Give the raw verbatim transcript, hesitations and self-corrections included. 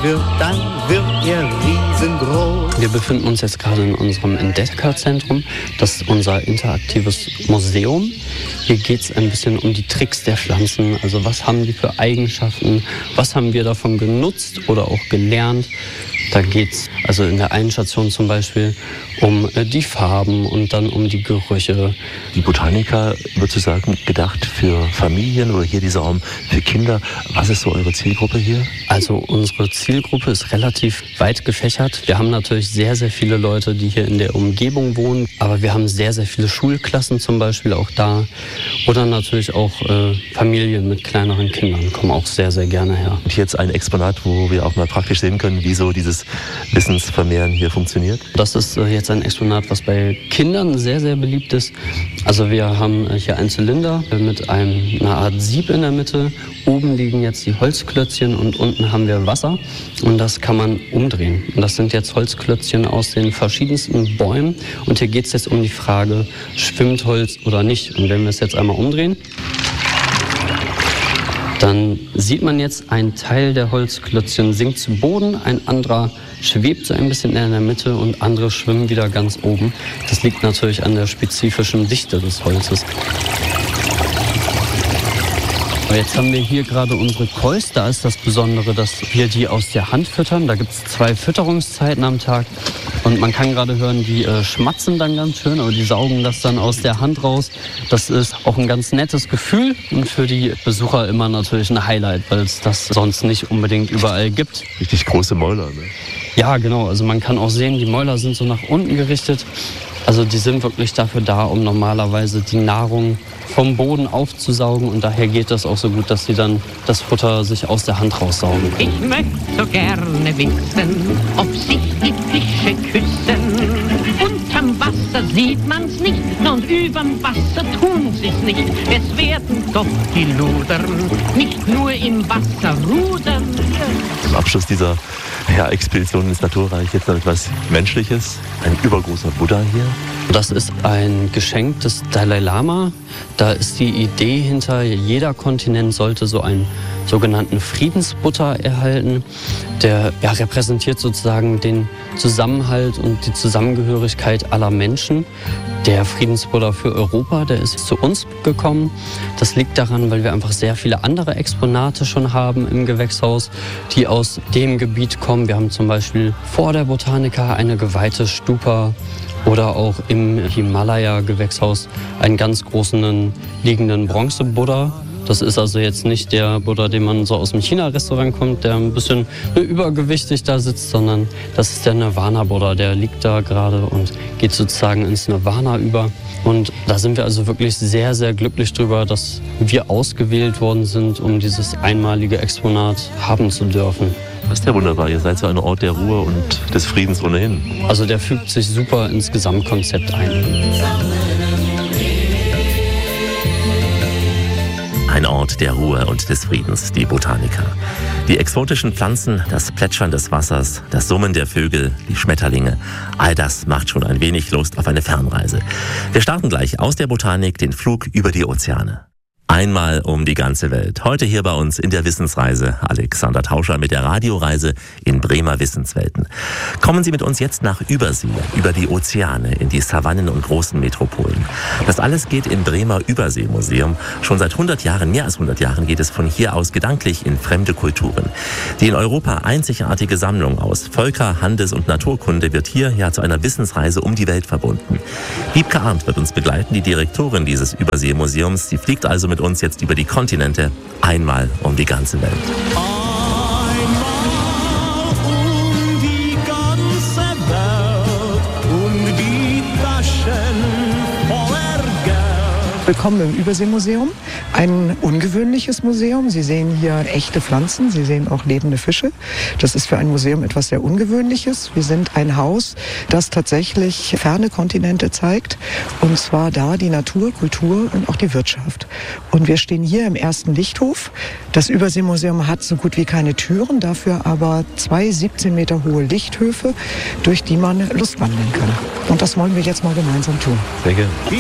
wird, dann wird er riesengroß. Wir befinden uns jetzt gerade in unserem Entdeckerzentrum. Das ist unser interaktives Museum. Hier geht es ein bisschen um die Tricks der Pflanzen. Also was haben die für Eigenschaften? Was haben wir davon genutzt oder auch gelernt? Da geht es also in der einen Station zum Beispiel um äh, die Farben und dann um die Gerüche. Die Botanica, würdest du sagen, gedacht für Familien oder hier dieser Raum für Kinder. Was ist so eure Zielgruppe hier? Also unsere Zielgruppe ist relativ weit gefächert. Wir haben natürlich sehr, sehr viele Leute, die hier in der Umgebung wohnen. Aber wir haben sehr, sehr viele Schulklassen zum Beispiel auch da. Oder natürlich auch äh, Familien mit kleineren Kindern kommen auch sehr, sehr gerne her. Und hier jetzt ein Exponat, wo wir auch mal praktisch sehen können, wie so dieses Wissensvermehren hier funktioniert. Das ist äh, jetzt ein Exponat, was bei Kindern sehr, sehr beliebt ist. Also wir haben äh, hier einen Zylinder mit einem, einer Art Sieb in der Mitte. Oben liegen jetzt die Holzklötzchen und unten haben wir Wasser. Und das kann man umdrehen. Und das sind jetzt Holzklötzchen aus den verschiedensten Bäumen. Und hier geht es jetzt um die Frage, schwimmt Holz oder nicht? Und wenn wir es jetzt einmal umdrehen, dann sieht man jetzt, ein Teil der Holzklötzchen sinkt zu Boden, ein anderer schwebt so ein bisschen in der Mitte und andere schwimmen wieder ganz oben. Das liegt natürlich an der spezifischen Dichte des Holzes. Jetzt haben wir hier gerade unsere Kois. Da ist das Besondere, dass wir die aus der Hand füttern. Da gibt es zwei Fütterungszeiten am Tag. Und man kann gerade hören, die äh, schmatzen dann ganz schön, aber die saugen das dann aus der Hand raus. Das ist auch ein ganz nettes Gefühl und für die Besucher immer natürlich ein Highlight, weil es das sonst nicht unbedingt überall gibt. Richtig große Mäuler, ne? Ja, genau. Also man kann auch sehen, die Mäuler sind so nach unten gerichtet. Also die sind wirklich dafür da, um normalerweise die Nahrung vom Boden aufzusaugen. Und daher geht das auch so gut, dass sie dann das Futter sich aus der Hand raussaugen. Ich möchte so gerne wissen, ob sich die Fische küssen. Unterm Wasser sieht man's nicht und überm Wasser tun sie's nicht. Es werden doch die Ludern nicht nur im Wasser rudern. Zum Abschluss dieser ja, Expedition ins Naturreich jetzt noch etwas Menschliches. Ein übergroßer Buddha hier. Das ist ein Geschenk des Dalai Lama. Da ist die Idee hinter, jeder Kontinent sollte so einen sogenannten Friedensbuddha erhalten. Der ja, repräsentiert sozusagen den Zusammenhalt und die Zusammengehörigkeit aller Menschen. Der Friedensbuddha für Europa, der ist zu uns gekommen. Das liegt daran, weil wir einfach sehr viele andere Exponate schon haben im Gewächshaus, die aus dem Gebiet kommen. Wir haben zum Beispiel vor der Botanica eine geweihte Stupa oder auch im Himalaya-Gewächshaus einen ganz großen liegenden Bronze-Buddha. Das ist also jetzt nicht der Buddha, den man so aus dem China-Restaurant kommt, der ein bisschen übergewichtig da sitzt, sondern das ist der Nirvana-Buddha. Der liegt da gerade und geht sozusagen ins Nirvana über. Und da sind wir also wirklich sehr, sehr glücklich drüber, dass wir ausgewählt worden sind, um dieses einmalige Exponat haben zu dürfen. Das ist ja wunderbar. Ihr seid so ein Ort der Ruhe und des Friedens ohnehin. Also der fügt sich super ins Gesamtkonzept ein. Ein Ort der Ruhe und des Friedens, die Botanica. Die exotischen Pflanzen, das Plätschern des Wassers, das Summen der Vögel, die Schmetterlinge, all das macht schon ein wenig Lust auf eine Fernreise. Wir starten gleich aus der Botanik den Flug über die Ozeane. Einmal um die ganze Welt. Heute hier bei uns in der Wissensreise Alexander Tauscher mit der Radioreise in Bremer Wissenswelten. Kommen Sie mit uns jetzt nach Übersee, über die Ozeane, in die Savannen und großen Metropolen. Das alles geht im Bremer Überseemuseum. Schon seit hundert Jahren, mehr als hundert Jahren, geht es von hier aus gedanklich in fremde Kulturen. Die in Europa einzigartige Sammlung aus Völker-, Handels- und Naturkunde wird hier ja zu einer Wissensreise um die Welt verbunden. Wiebke Arndt wird uns begleiten, die Direktorin dieses Überseemuseums. Sie fliegt also mit uns jetzt über die Kontinente, einmal um die ganze Welt. Einmal um die ganze Welt und die Taschen voller Geld. Willkommen im Überseemuseum. Ein ungewöhnliches Museum. Sie sehen hier echte Pflanzen, Sie sehen auch lebende Fische. Das ist für ein Museum etwas sehr Ungewöhnliches. Wir sind ein Haus, das tatsächlich ferne Kontinente zeigt. Und zwar da die Natur, Kultur und auch die Wirtschaft. Und wir stehen hier im ersten Lichthof. Das Überseemuseum hat so gut wie keine Türen, dafür aber zwei siebzehn Meter hohe Lichthöfe, durch die man lustwandeln kann. Und das wollen wir jetzt mal gemeinsam tun. Sehr gerne.